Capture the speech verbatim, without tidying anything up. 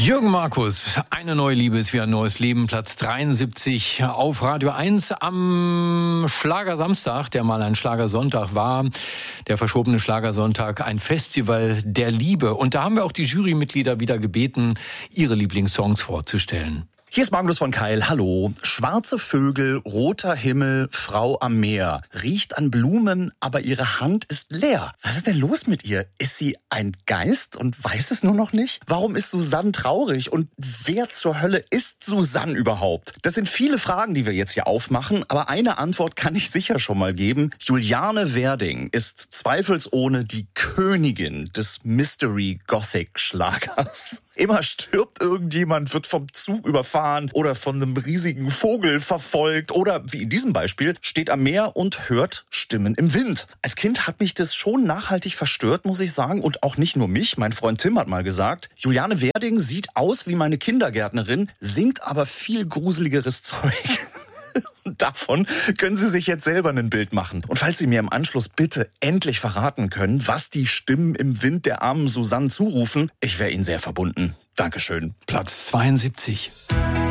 Jürgen Markus, eine neue Liebe ist wie ein neues Leben, Platz dreiundsiebzig auf Radio eins am Schlagersamstag, der mal ein Schlagersonntag war, der verschobene Schlagersonntag, ein Festival der Liebe. Und da haben wir auch die Jurymitglieder wieder gebeten, ihre Lieblingssongs vorzustellen. Hier ist Magnus von Keil, hallo. Schwarze Vögel, roter Himmel, Frau am Meer. Riecht an Blumen, aber ihre Hand ist leer. Was ist denn los mit ihr? Ist sie ein Geist und weiß es nur noch nicht? Warum ist Susanne traurig? Und wer zur Hölle ist Susanne überhaupt? Das sind viele Fragen, die wir jetzt hier aufmachen, aber eine Antwort kann ich sicher schon mal geben. Juliane Werding ist zweifelsohne die Königin des Mystery-Gothic-Schlagers. Immer stirbt irgendjemand, wird vom Zug überfahren oder von einem riesigen Vogel verfolgt oder, wie in diesem Beispiel, steht am Meer und hört Stimmen im Wind. Als Kind hat mich das schon nachhaltig verstört, muss ich sagen. Und auch nicht nur mich. Mein Freund Tim hat mal gesagt, Juliane Werding sieht aus wie meine Kindergärtnerin, singt aber viel gruseligeres Zeug. Davon können Sie sich jetzt selber ein Bild machen. Und falls Sie mir im Anschluss bitte endlich verraten können, was die Stimmen im Wind der armen Susanne zurufen, ich wäre Ihnen sehr verbunden. Dankeschön. Platz zweiundsiebzig.